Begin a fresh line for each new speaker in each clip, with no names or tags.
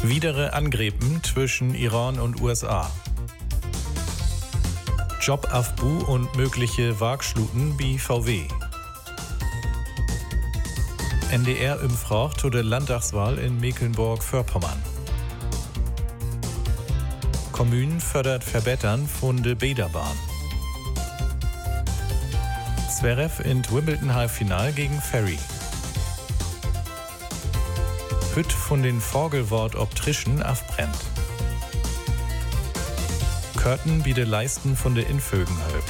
Widere Angriffen zwischen Iran und USA. Jobaufbau und mögliche Waagschluten wie VW. NDR umfragt zu der Landtagswahl in Mecklenburg-Vorpommern. Kommunen fördert Verbessern von der Bäderbahn. Zverev in Wimbledon Halbfinal gegen Ferry. Hütt von den Vogelwort ob Trischen abbrennt. Körten biete Leisten von der Infögenhölp.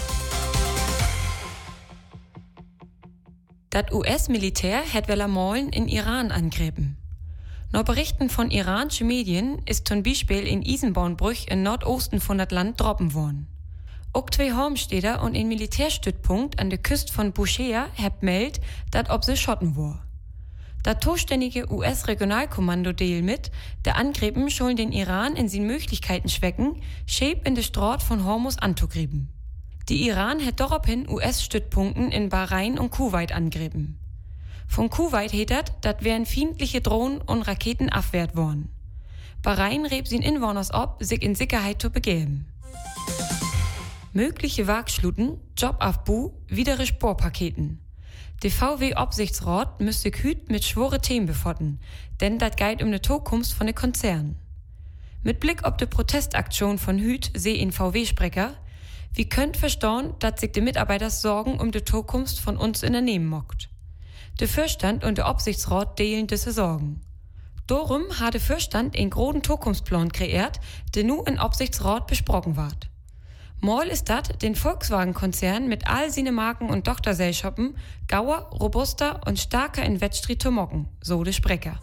Das US-Militär hat Wellermolen in Iran angriffen. Nach Berichten von iranischen Medien ist zum Beispiel in Isenbornbrüch im Nordosten von das Land droppen worden. Auch 2 Hormstädter und ein Militärstützpunkt an der Küste von Bushea hat meldet, dass ob sie schotten war. Das zuständige US-Regionalkommando deal mit, der Angriffen sollen den Iran in seinen Möglichkeiten schwecken, Schäb in der Straat von Hormuz anzugriffen. Die Iran hat daraufhin US-Stützpunkten in Bahrain und Kuwait angriffen. Von Kuwait hetet, das wären feindliche Drohnen und Raketen abwehrt worden. Bahrain reb sin Inwoners ab, sich in Sicherheit zu begeben. Mögliche Waagschluten, Jobaufbau, widere Sportpaketen. Der VW-Obsichtsrat müsste hüt mit schwore Themen befotten, denn das geht um die Zukunft von den Konzernen. Mit Blick auf die Protestaktion von Hüt seh in VW-Sprecher, wie könnt verstauen, dass sich die Mitarbeiter Sorgen um die Zukunft von uns Unternehmen mockt. Der Vorstand und der Obsichtsrat deilen diese Sorgen. Darum hat der Vorstand einen großen Zukunftsplan kreiert, der nu in Obsichtsrat besprochen ward. Mal ist dat den Volkswagen-Konzern mit all seine Marken und Tochtergesellschaften gauer, robuster und starker in Wettstreit zu mocken, so de Sprecher.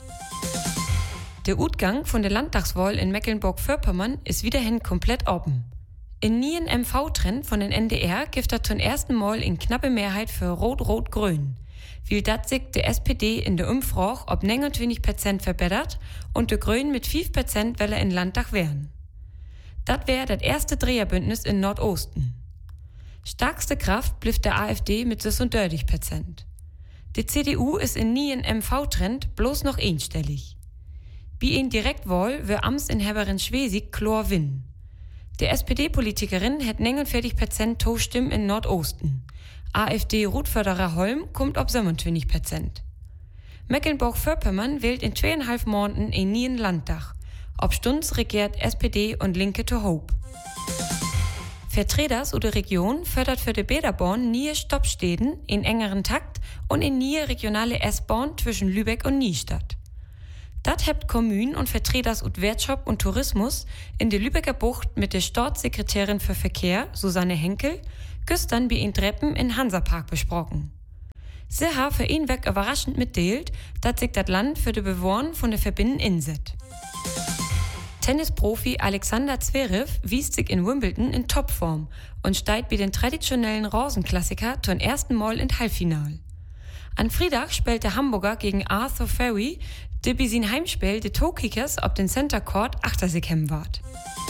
Der Utgang von der Landtagswahl in Mecklenburg-Vorpommern ist wiederhin komplett offen. In nien MV-Trend von den NDR gibt er zum ersten Mal in knappe Mehrheit für Rot-Rot-Grün. Wie dat sich der SPD in der Umfrage ob 29% verbessert und der Grünen mit 5% weil er in Landtag wären. Das wäre das erste Dreherbündnis in Nordosten. Starkste Kraft blieb der AfD mit 36%. Die CDU ist in nie in MV-Trend bloß noch einstellig. Wie in Direktwahl wär Amtsinhaberin Schwesig klar win. Der SPD-Politikerin hat 49% Tostimmen in Nordosten. AfD-Rutförderer Holm kommt auf 27%. Mecklenburg-Vorpommern wählt in 2,5 Monaten in nie in Landtag. Ob Stunds regiert SPD und Linke to Hope. Vertreters oder Region fördert für die Bäderbahn nie Stoppstäden in engeren Takt und in nie regionale S-Bahn zwischen Lübeck und Niestadt. Dat hebt Kommunen und Vertreters und Wirtschaft und Tourismus in der Lübecker Bucht mit der Staatssekretärin für Verkehr, Susanne Henkel, gestern bei in Treppen in Hansapark besprochen. Sie haben für ihn weg überraschend mitteilt, dass sich das Land für die Bewohner von der Verbinden inset. Tennisprofi Alexander Zverev wies sich in Wimbledon in Topform und steigt bei den traditionellen Rosenklassiker zum ersten Mal in Halbfinal. An Freitag spielt der Hamburger gegen Arthur Ferry, der bei seinem Heimspiel die Toe-Kickers auf den Center Court achter sich hemmen ward.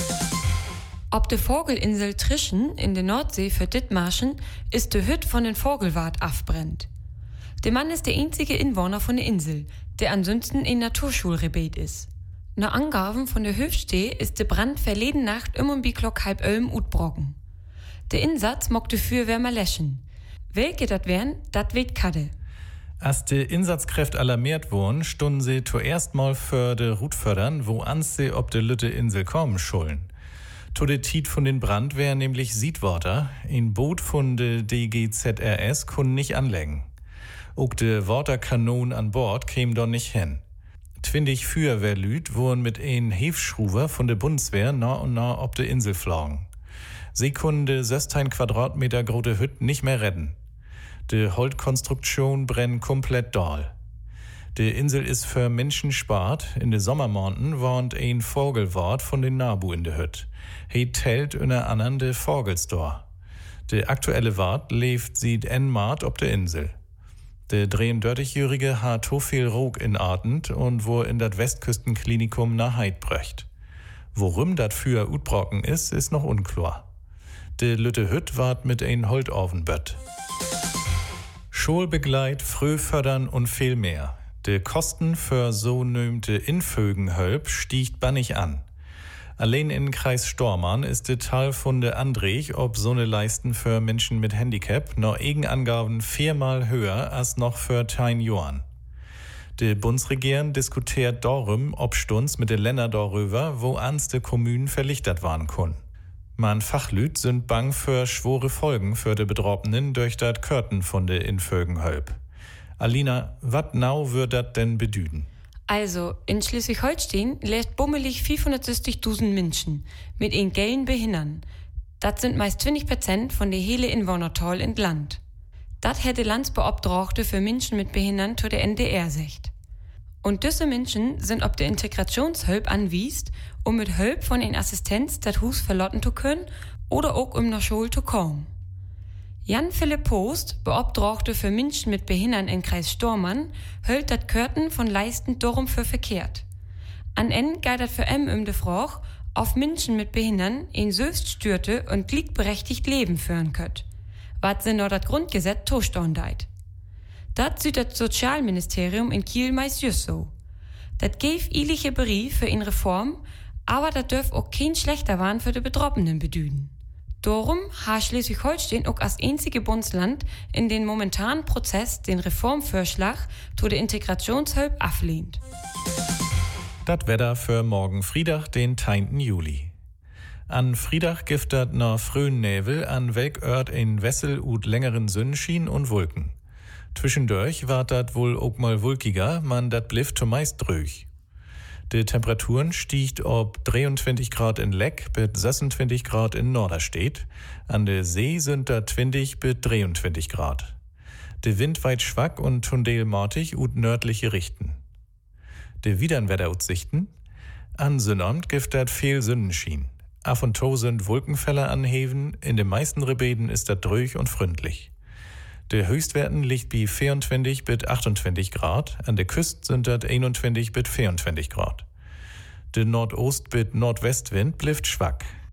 Ob der Vogelinsel Trischen in der Nordsee für Dithmarschen ist der Hütt von den Vogelwart abbrennt. Der Mann ist der einzige Inwohner von der Insel, der ansonsten in Naturschulrebet ist. Nach Angaben von der Höfsteh ist der Brand verleden Nacht um die Glock 10:30 utbrocken. Der Insatz mochte Feuerwehr läschen. Welche dat wären, dat weet Kadde.
Als die Einsatzkräfte alarmiert wurden, stunden sie zuerst mal für de Rutfördern, wo ans sie ob de Lütte Insel kommen schulden. To de Tiet von den Brand wär nämlich Siedwater, ein Boot von de DGZRS kun nicht anlegen. Auch de Waterkanon an Bord käm doch nicht hin. 20 Feuerwehrlüt wurden mit ein Hefschruber von der Bundeswehr nah und nah ob de Insel flogen. Sie konnten de 16 Quadratmeter große Hütte nicht mehr retten. De Holzkonstruktion brennt komplett doll. De Insel ist für Menschen spart. In de Sommermonaten wohnt ein Vogelwart von den Nabu in de Hütte. He tellt unter anderem de Vogelstor. De aktuelle Wart lebt sieht en Mart ob de Insel. Der 33-Jährige hat so viel Rog inatmet und wo in dat Westküstenklinikum nach Heid bröcht. Worum dat für utbrocken ist noch unklar. De Lütte Hütt ward mit ein Holtoven bött. Schulbegleit, Frühfördern und viel mehr. De Kosten für so nömte Infögenhölp stiegt bannig an. Allein in Kreis Stormarn ist de Tal von de Andrech ob so ne Leisten für Menschen mit Handicap noch Eigenangaben 4-mal höher als noch für Tein Johann. De Bundesregierung diskutiert darum, ob Stunds mit den Ländern darüber, wo ans de Kommunen verlichtert waren können. Man Fachlüt sind bang für schwore Folgen für de Betroffenen durch dat Körten von de Infögenhölp. Alina, wat nau wird dat denn bedüden?
Also, in Schleswig-Holstein lebt bummelig 460.000 Menschen mit en gellen Behindern. Das sind meist 20% von der hele Inwohnertal in Land. Das hätte Landsbeobdrochte für Menschen mit Behindern zu der NDR secht. Und diese Menschen sind ob der Integrationshilfe anwiest, um mit Hilfe von en Assistenz das Hus verlotten zu können oder auch um nach Schule zu kommen. Jan-Philipp Post, Beobdrochte für Menschen mit Behindern in Kreis Stormarn, hält dat Körten von Leisten darum für verkehrt. An en geht dat für de Frage, auf Menschen mit Behindern in selbststürte und gleichberechtigt Leben führen könnt. Was sind noch das Grundgesetz tostorn deit. Dat sieht das Sozialministerium in Kiel meist just so. Dat gäf iliche Brief für in Reform, aber dat dürf auch kein schlechter Wahn für die Betroffenen bedüden. Darum hat Schleswig-Holstein auch als einzige Bundesland in den momentanen Prozess den Reformvorschlag zu der Integrationshilfe ablehnt.
Das Wetter für morgen Friedach, den 10. Juli. An Friedach giftet noch frühen Nebel, an welk Ort in Wessel ut längeren Sonnenschein und Wolken. Zwischendurch war dat wohl auch mal wolkiger, man dat bliff zumeist dröch. Die Temperaturen stiegt ob 23 Grad in Leck bis 26 Grad in Norderstedt. An der See sind da 20 bis 23 Grad. Der Wind weit schwach und tundelmartig ut nördliche Richten. Die Widernwetteraussichten. An Sonnabend gibt dat viel Sonnenschein. Af und to sind Wolkenfälle anheven, in den meisten Rebeden ist dat dröch und freundlich. Der Höchstwerten liegt bei 24 bis 28 Grad, an der Küste sind das 21 bis 24 Grad. Der Nordost- bis Nordwestwind bleibt schwach.